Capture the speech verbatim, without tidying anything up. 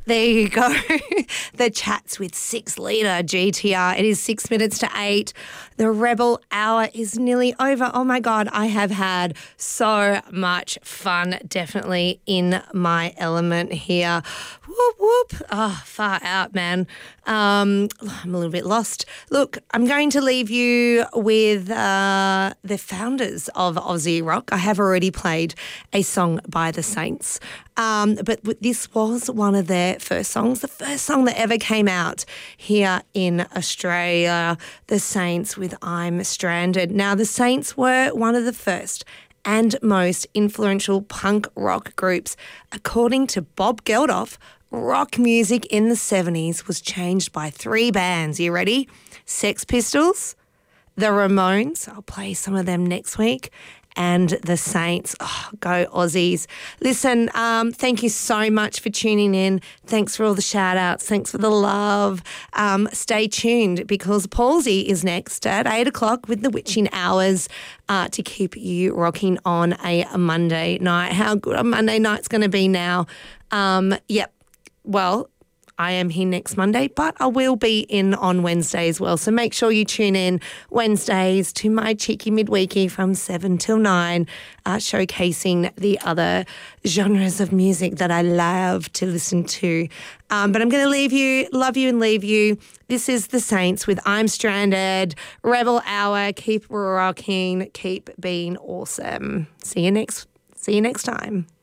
There you go. The Chats with Six Litre G T R. It is six minutes to eight. The Rebel Hour is nearly over. Oh, my God. I have had so much fun, definitely in my element here. Whoop, whoop. Oh, far out, man. Um, I'm a little bit lost. Look, I'm going to leave you with uh, the founders of Aussie Rock. I have already played a song by the Saints, um, but this was one of their first songs, the first song that ever came out here in Australia, the Saints with I'm Stranded. Now, the Saints were one of the first and most influential punk rock groups. According to Bob Geldof, rock music in the seventies was changed by three bands. You ready? Sex Pistols, the Ramones, I'll play some of them next week, and the Saints. Oh, go Aussies. Listen, um, thank you so much for tuning in. Thanks for all the shout outs. Thanks for the love. Um, stay tuned because Palsy is next at eight o'clock with the Witching Hours uh, to keep you rocking on a Monday night. How good a Monday night's going to be now. Um, yep. Well, I am here next Monday, but I will be in on Wednesday as well. So make sure you tune in Wednesdays to my cheeky midweeky from seven till nine, uh, showcasing the other genres of music that I love to listen to. Um, but I'm going to leave you, love you and leave you. This is the Saints with I'm Stranded, Rebel Hour. Keep rocking, keep being awesome. See you next, see you next time.